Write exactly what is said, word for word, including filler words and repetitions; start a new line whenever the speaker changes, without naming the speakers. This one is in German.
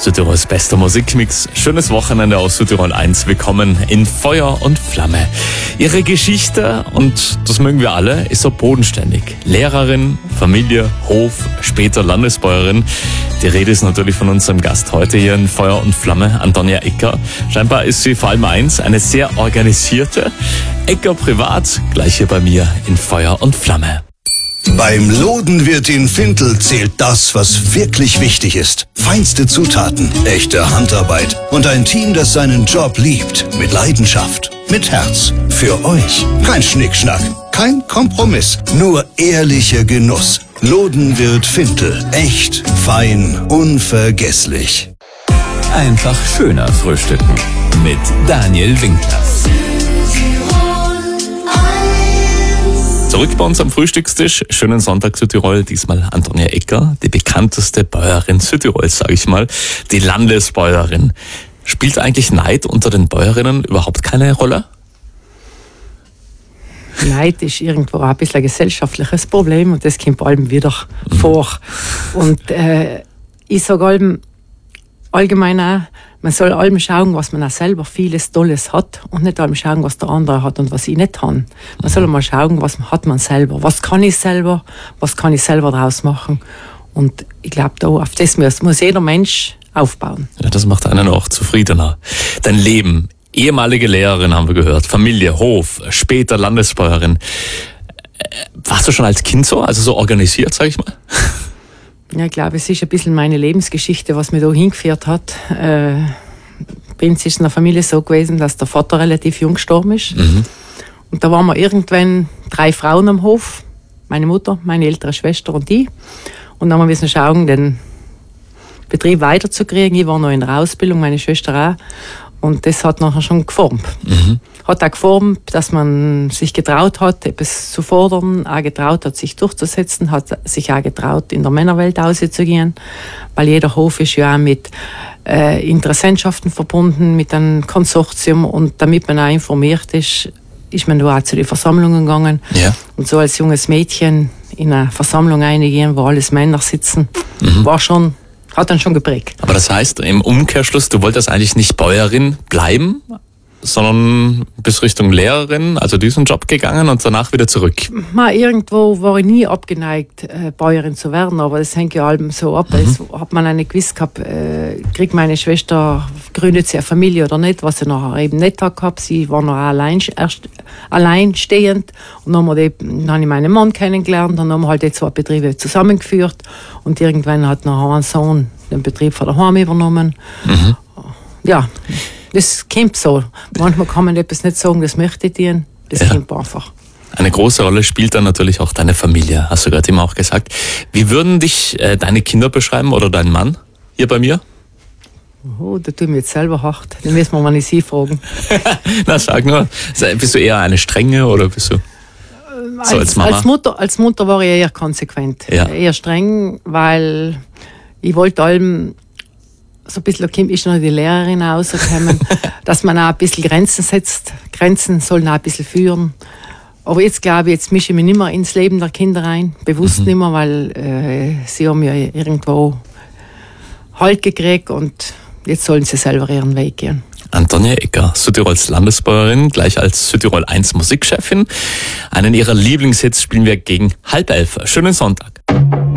Südtirols bester Musikmix. Schönes Wochenende aus Südtirol eins. Willkommen in Feuer und Flamme. Ihre Geschichte, und das mögen wir alle, ist so bodenständig. Lehrerin, Familie, Hof, später Landesbäuerin. Die Rede ist natürlich von unserem Gast heute hier in Feuer und Flamme, Antonia Ecker. Scheinbar ist sie vor allem eins, eine sehr organisierte. Ecker privat, gleich hier bei mir in Feuer und Flamme.
Beim Lodenwirt in Fintel zählt das, was wirklich wichtig ist. Feinste Zutaten, echte Handarbeit und ein Team, das seinen Job liebt. Mit Leidenschaft, mit Herz. Für euch. Kein Schnickschnack, kein Kompromiss. Nur ehrlicher Genuss. Lodenwirt Fintel. Echt, fein, unvergesslich.
Einfach schöner frühstücken mit Daniel Winkler. Zurück bei uns am Frühstückstisch. Schönen Sonntag Südtirol. Diesmal Antonia Ecker, die bekannteste Bäuerin Südtirols, sage ich mal. Die Landesbäuerin. Spielt eigentlich Neid unter den Bäuerinnen überhaupt keine Rolle?
Neid ist irgendwo auch ein bisschen ein gesellschaftliches Problem und das kommt allem wieder mhm. vor. Und äh, ich sage allem, allgemein auch, man soll allem schauen, was man auch selber vieles Tolles hat und nicht allem schauen, was der andere hat und was ich nicht habe. Man soll mal schauen, was hat man selber. Was kann ich selber? Was kann ich selber daraus machen? Und ich glaube, da auf das muss, muss jeder Mensch aufbauen.
Ja, das macht einen auch zufriedener. Dein Leben, ehemalige Lehrerin haben wir gehört, Familie, Hof, später Landesbäuerin. Warst du schon als Kind so, also so organisiert, sag ich mal?
Ja, ich glaube, es ist ein bisschen meine Lebensgeschichte, was mich da hingeführt hat. Äh, bei uns ist es in der Familie so gewesen, dass der Vater relativ jung gestorben ist. Mhm. Und da waren wir irgendwann drei Frauen am Hof. Meine Mutter, meine ältere Schwester und ich. Und dann haben wir müssen schauen, den Betrieb weiterzukriegen. Ich war noch in der Ausbildung, meine Schwester auch. Und das hat nachher schon geformt. Mhm. Hat auch geformt, dass man sich getraut hat, etwas zu fordern, auch getraut hat, sich durchzusetzen, hat sich auch getraut, in der Männerwelt auszugehen, weil jeder Hof ist ja auch mit äh, Interessentschaften verbunden, mit einem Konsortium, und damit man auch informiert ist, ist man da auch zu den Versammlungen gegangen. Ja. Und so als junges Mädchen in eine Versammlung reingehen, wo alles Männer sitzen, mhm. war schon... Hat dann schon geprägt.
Aber das heißt, im Umkehrschluss, du wolltest eigentlich nicht Bäuerin bleiben, sondern bist Richtung Lehrerin, also diesen Job gegangen und danach wieder zurück?
Mal irgendwo war ich nie abgeneigt, äh, Bäuerin zu werden, aber das hängt ja allem so ab. Mhm. Es hat man auch nicht gewusst gehabt, äh, kriegt meine Schwester, gründet sie eine Familie oder nicht, was sie nachher eben nicht hat gehabt. Sie war noch allein, erst alleinstehend, und dann, haben wir die, dann habe ich meinen Mann kennengelernt, und dann haben wir halt die zwei Betriebe zusammengeführt, und irgendwann hat nachher ein Sohn den Betrieb von daheim übernommen. Mhm. Ja. Das kommt so. Manchmal kann man etwas nicht sagen, das möchte ich dir. Das ja. kommt einfach.
Eine große Rolle spielt dann natürlich auch deine Familie, hast du gerade immer auch gesagt. Wie würden dich äh, deine Kinder beschreiben oder dein Mann hier bei mir?
Oh, da tue ich mir jetzt selber hart. Den müssen wir mal nicht sie fragen.
Na, sag nur. Bist du eher eine strenge oder bist du so als,
als
Mama?
Als Mutter, als Mutter war ich eher konsequent. Ja. Eher streng, weil ich wollte allem... So ein bisschen ist noch die Lehrerin rausgekommen, dass man auch ein bisschen Grenzen setzt. Grenzen sollen auch ein bisschen führen. Aber jetzt glaube ich, jetzt mische ich mich nicht mehr ins Leben der Kinder rein. Bewusst mhm. nicht mehr, weil äh, sie haben ja irgendwo Halt gekriegt und jetzt sollen sie selber ihren Weg gehen.
Antonia Ecker, Südtirols Landesbäuerin, gleich als Südtirol eins Musikchefin. Einen ihrer Lieblingshits spielen wir gegen halb elf. Schönen Sonntag.